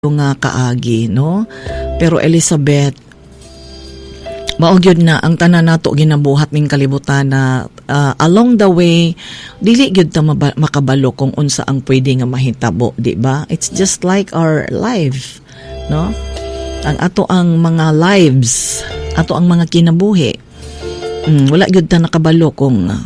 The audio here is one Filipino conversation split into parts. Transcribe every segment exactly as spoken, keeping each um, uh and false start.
nga kaagi, no? Pero Elizabeth, maugyod na ang tanan nato ginabuhat ning kalibutan na uh, along the way dili gyud ta maba- makabalo kung unsa ang pwede nga mahitabo, di ba? It's just like our life, no? Ang ato ang mga lives, ato ang mga kinabuhi. Mm, wala gyud ta nakabalo kung uh,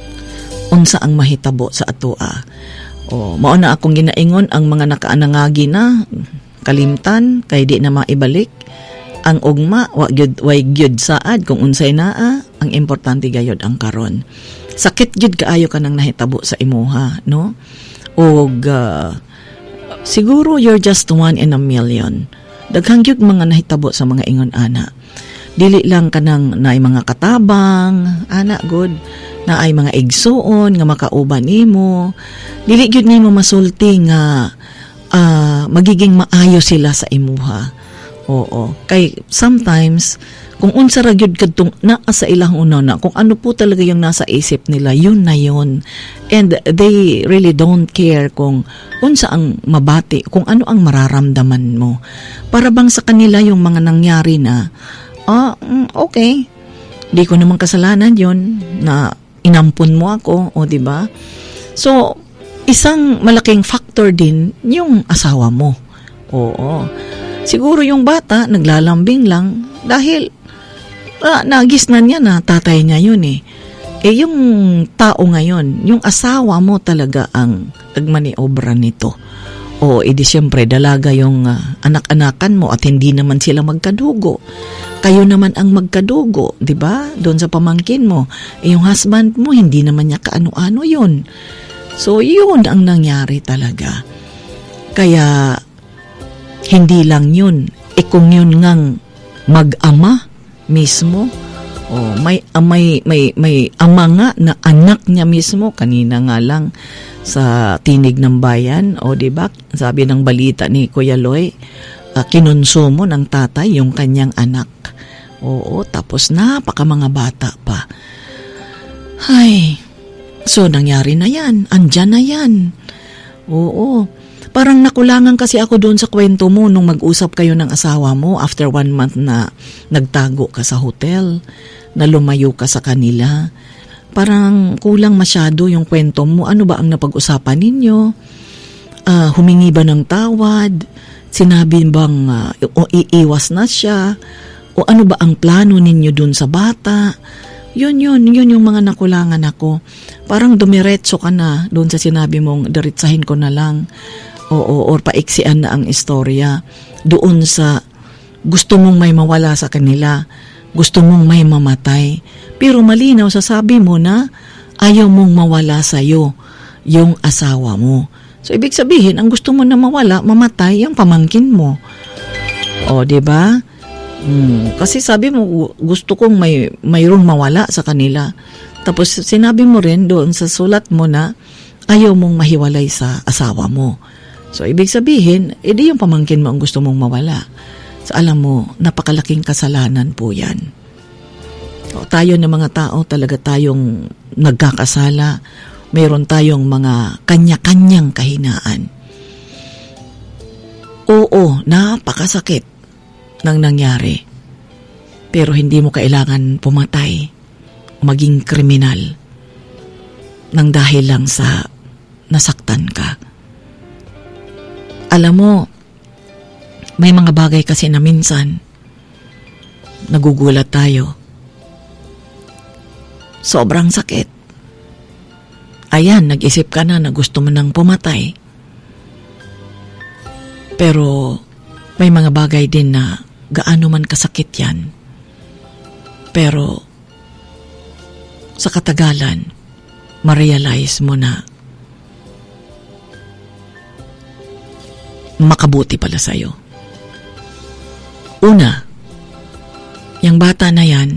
unsa ang mahitabo sa ato ah. O, mao na akong ginaingon ang mga nakaanangagi na kalimtan kay di na maibalik ang ugma wa gyud way gyud saad kung unsay naa, ang importante gayud ang karon. Sakit gyud kaayo kanang nahitabo sa imuha, no? Og uh, siguro you're just one in a million. Daghang gyud mga nahitabo sa mga ingon ana. Dili lang kanang naay mga katabang, ana good, na ay mga igsuon nga makauban nimo. Dili gyud nimo masulti nga uh, magiging maayo sila sa imuha. Oo. Kay sometimes kung unsa ra gyud kadtong naa sa ilang unaw na, kung ano po talaga yung nasa isip nila, yun na yun. And they really don't care kung unsa ang mabati, kung ano ang mararamdaman mo. Para bang sa kanila yung mga nangyari na, ah, okay, di ko naman kasalanan yun na inampun mo ako, o di ba? So, isang malaking factor din yung asawa mo. Oo. Siguro yung bata naglalambing lang dahil ah, nagisnan niya na tatay niya yun eh. Eh yung tao ngayon, yung asawa mo talaga ang nagmaniobra nito. O edi siyempre dalaga yung uh, anak-anakan mo at hindi naman sila magkadugo. Kayo naman ang magkadugo, di ba? Doon sa pamangkin mo. Eh, yung husband mo, hindi naman niya kaano-ano yun. So, yun ang nangyari talaga. Kaya, hindi lang yun. E kung yun ngang mag-ama mismo, oh, may, may, may, may ama nga na anak niya mismo, kanina nga lang sa Tinig ng Bayan, o di ba? Sabi ng balita ni Kuya Loy, uh, kinonsumo ng tatay yung kanyang anak. Oo, tapos napaka mga bata pa. Ay, so nangyari na yan, andyan na yan. Oo, parang nakulangan kasi ako doon sa kwento mo nung mag-usap kayo ng asawa mo after one month na nagtago ka sa hotel, na lumayo ka sa kanila. Parang kulang masyado yung kwento mo. Ano ba ang napag-usapan ninyo? Uh, humingi ba ng tawad? Sinabi bang uh, o iiwas na siya? O ano ba ang plano ninyo dun sa bata? Yun, yun, yun yung mga nakulangan ako. Parang dumiretso ka na dun sa sinabi mong diretsahin ko na lang. Oo, or paiksian na ang istorya. Doon sa gusto mong may mawala sa kanila. Gusto mong may mamatay. Pero malinaw sa sabi mo na ayaw mong mawala sa'yo yung asawa mo. So, ibig sabihin, ang gusto mo na mawala, mamatay, yung pamangkin mo. O, diba? Hmm, kasi sabi mo, gusto kong may, mayroong mawala sa kanila. Tapos, sinabi mo rin doon sa sulat mo na ayaw mong mahiwalay sa asawa mo. So, ibig sabihin, edi yung pamangkin mo ang gusto mong mawala. So, alam mo, napakalaking kasalanan po yan. O, tayo na mga tao, talaga tayong nagkakasala. Mayroon tayong mga kanya-kanyang kahinaan. Oo, napakasakit nang nangyari. Pero hindi mo kailangan pumatay o maging kriminal nang dahil lang sa nasaktan ka. Alam mo, may mga bagay kasi na minsan nagugulat tayo. Sobrang sakit. Ayan, nag-isip ka na na gusto mo nang pumatay. Pero may mga bagay din na gaano man kasakit yan. Pero sa katagalan, ma-realize mo na makabuti pala sa'yo. Una, yung bata na yan,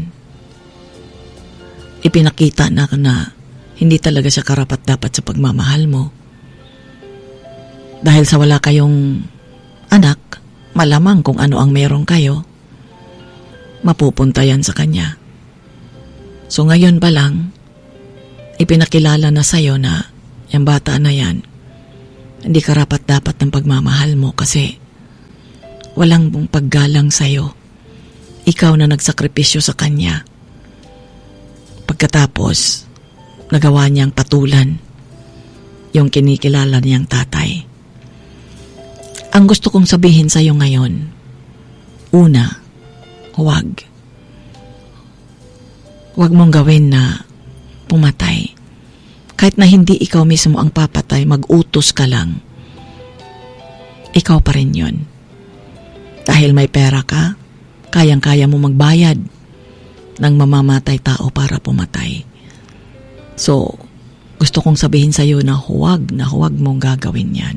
ipinakita na na hindi talaga siya karapat-dapat sa pagmamahal mo. Dahil sa wala kayong anak, malamang kung ano ang meron kayo, mapupunta yan sa kanya. So ngayon pa lang, ipinakilala na sa'yo na yung bata na yan, hindi karapat-dapat ng pagmamahal mo kasi walang paggalang sa'yo. Ikaw na nagsakripisyo sa kanya. Pagkatapos, nagawa niyang patulan yung kinikilala niyang tatay. Ang gusto kong sabihin sa'yo ngayon, una, huwag. Huwag mong gawin na pumatay. Kahit na hindi ikaw mismo ang papatay, mag-utos ka lang. Ikaw pa rin yun. Dahil may pera ka, kayang-kaya mo magbayad ng mamamatay tao para pumatay. So, gusto kong sabihin sa iyo na huwag na huwag mong gagawin yan.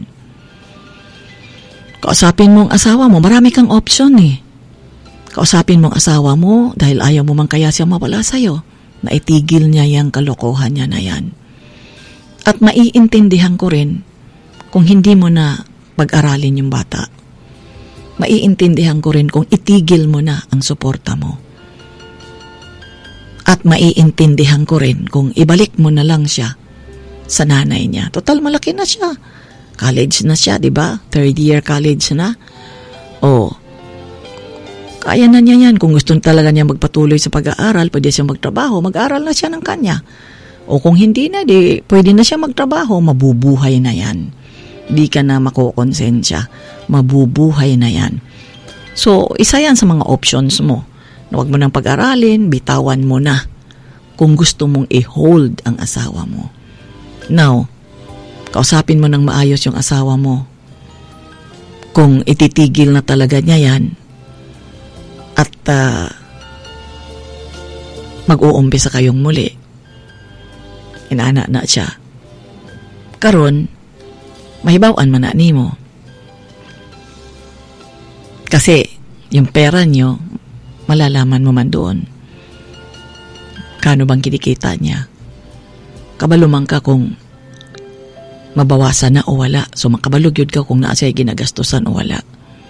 Kausapin mo ang asawa mo, marami kang option eh. Kausapin mo ang asawa mo dahil ayaw mo man kaya siya mawala sa iyo, na itigil niya yung kalokohan niya na yan. At maiintindihan ko rin kung hindi mo na pag-aralin yung bata. Maiintindihan ko rin kung itigil mo na ang suporta mo. At maiintindihan ko rin kung ibalik mo na lang siya sa nanay niya. Total, malaki na siya. College na siya, di ba? Third year college na. O, kaya na niya yan. Kung gusto talaga niya magpatuloy sa pag-aaral, pwede siya magtrabaho, mag-aaral na siya ng kanya. O kung hindi na, di, pwede na siya magtrabaho, mabubuhay na yan. Di ka na makukonsensya. Mabubuhay na yan. So, isa yan sa mga options mo. Huwag mo nang pag-aralin, bitawan mo na kung gusto mong i-hold ang asawa mo. Now, kausapin mo ng maayos yung asawa mo. Kung ititigil na talaga niya yan at uh, mag-uumpisa kayong muli. Inaana na siya. Karon, mahibawan man na nimo. Kasi, yung pera nyo, malalaman mo man doon. Kano bang kinikita niya? Kabalumang ka kung mabawasan na o wala. So, makabalog yun ka kung naa siya ginagastusan o wala.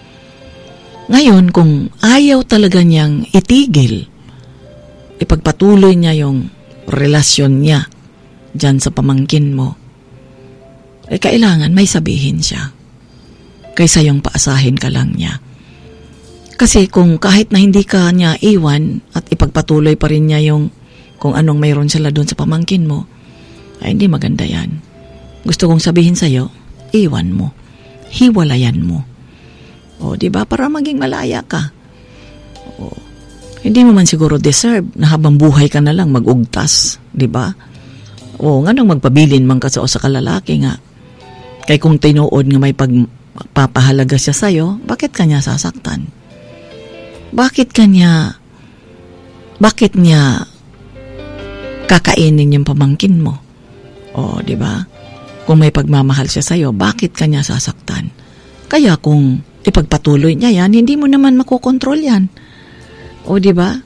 Ngayon, kung ayaw talaga niyang itigil, ipagpatuloy niya yung relasyon niya dyan sa pamangkin mo, eh, kailangan may sabihin siya kaysa yung paasahin ka lang niya. Kasi kung kahit na hindi ka niya iwan at ipagpatuloy pa rin niya yung kung anong mayroon sila doon sa pamangkin mo, ay hindi maganda yan. Gusto kong sabihin sa'yo, iwan mo. Hiwalayan mo. O, di ba? Para maging malaya ka. O, hindi mo man siguro deserve na habang buhay ka na lang mag-ugtas. Di ba? O, nga nang magpabilin man ka sa o sa kalalaki nga. Kaya kung tinuod nga may pagpapahalaga siya sa'yo, bakit kanya sasaktan? Bakit kanya, bakit niya kakainin yung pamangkin mo? O, di ba? Kung may pagmamahal siya sa'yo, bakit kanya sasaktan? Kaya kung ipagpatuloy niya yan, hindi mo naman makokontrol yan. O, di ba?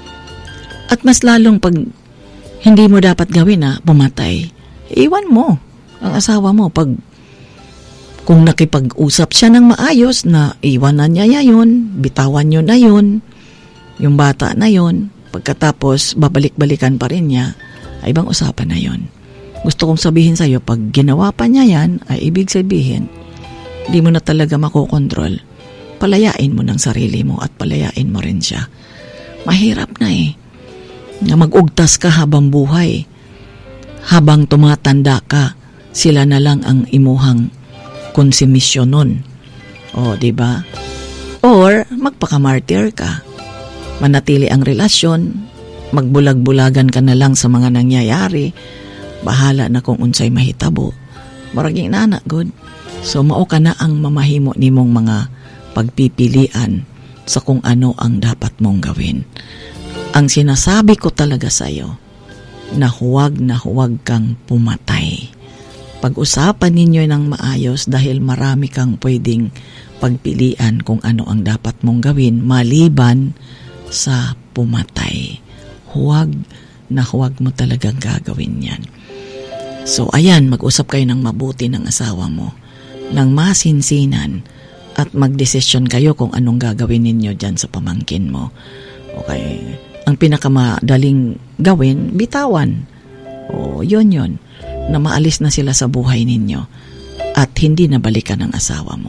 At mas lalong pag hindi mo dapat gawin na pumatay, iwan mo ang asawa mo. Pag kung nakipag-usap siya ng maayos na iwanan niya yun, bitawan niyo na yun, yung bata na yun, pagkatapos babalik-balikan pa rin niya, ay ibang usapan na yun. Gusto kong sabihin sa'yo, pag ginawa pa niya yan, ay ibig sabihin, di mo na talaga makokontrol. Palayain mo ng sarili mo at palayain mo rin siya. Mahirap na eh. Na mag-ugtas ka habang buhay. Habang tumatanda ka, sila na lang ang imuhang konsumisyon nun. O, di ba? Or, magpaka-martyr ka. Manatili ang relasyon, magbulag-bulagan ka na lang sa mga nangyayari, bahala na kung unsay mahitabo. Maraging nana, good. So, mao ka na ang mamahimo nimong mga pagpipilian sa kung ano ang dapat mong gawin. Ang sinasabi ko talaga sa'yo, na huwag na huwag kang pumatay. Pag-usapan ninyo ng maayos dahil marami kang pwedeng pagpilian kung ano ang dapat mong gawin maliban sa pumatay. Huwag na huwag mo talagang gagawin yan. So, ayan, mag-usap kayo ng mabuti ng asawa mo, ng masinsinan, at magdesisyon kayo kung anong gagawin ninyo dyan sa pamangkin mo. Okay? Ang pinakamadaling gawin, bitawan. O, yun yun. Na maalis na sila sa buhay ninyo at hindi na balikan ng asawa mo.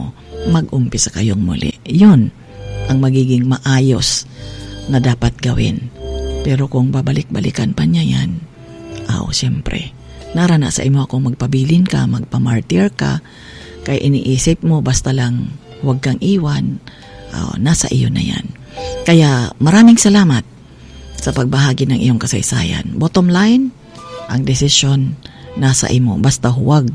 mag-umpisa kayong muli. Yun ang magiging maayos na dapat gawin. Pero kung babalik-balikan pa niya yan, aw, siyempre, narana sa imo kung magpabilin ka, magpamartir ka, kaya iniisip mo basta lang huwag kang iwan, aw, nasa iyo na yan. Kaya maraming salamat sa pagbahagi ng iyong kasaysayan. Bottom line, ang desisyon nasa imo, basta huwag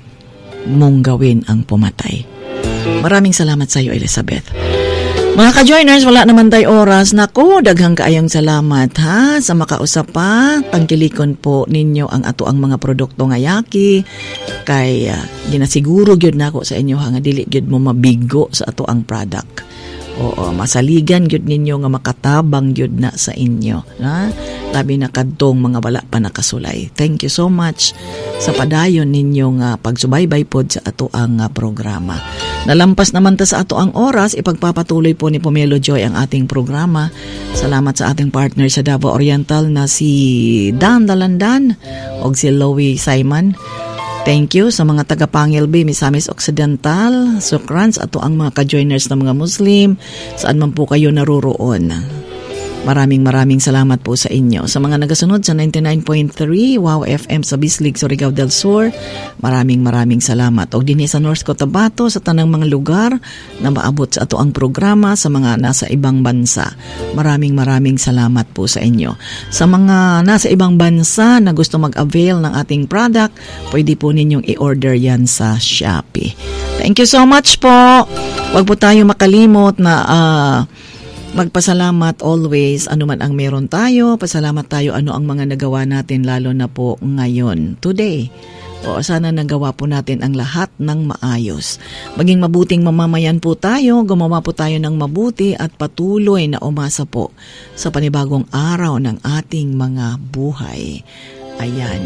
mong gawin ang pumatay. Maraming salamat sa iyo, Elizabeth. Mga ka-joiners, wala naman tayo oras. Naku, daghang kaayong salamat ha sa makausap pa. Tangkilikon po ninyo ang ato ang mga produkto nga yaki. Kay uh, ginasiguro gyud nako sa inyo ha nga dili gyud mo mabigo sa ato ang product. Oo, masaligan gyud ninyo nga makatabang gyud na sa inyo, ha? Labi na kadtong mga wala pa nakasulay. Thank you so much sa padayon ninyo nga pagsubaybay pod sa ato ang uh, programa. Nalampas naman ta sa ato ang oras, ipagpapatuloy po ni Pomelo Joy ang ating programa. Salamat sa ating partner sa Davao Oriental na si Dan Dalandan o si Louie Simon. Thank you sa mga taga-Pangilby, Misamis Occidental, Sukrans, ato ang mga ka-joiners ng mga Muslim, saan man po kayo naroroon. Maraming maraming salamat po sa inyo. Sa mga nagasunod sa ninety-nine point three Wow F M sa Bislig, Surigao del Sur, maraming maraming salamat. O din sa North Cotabato, sa tanang mga lugar na maabot sa ato ang programa, sa mga nasa ibang bansa. Maraming maraming salamat po sa inyo. Sa mga nasa ibang bansa na gusto mag-avail ng ating product, pwede po ninyong i-order yan sa Shopee. Thank you so much po. Huwag po tayo makalimot na uh, magpasalamat always, ano man ang meron tayo, pasalamat tayo ano ang mga nagawa natin lalo na po ngayon, today. O sana nagawa po natin ang lahat ng maayos. Maging mabuting mamamayan po tayo, gumawa po tayo ng mabuti at patuloy na umasa po sa panibagong araw ng ating mga buhay. Ayan.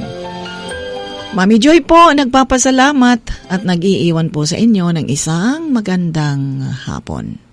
Mami Joy po, nagpapasalamat at nag-iiwan po sa inyo ng isang magandang hapon.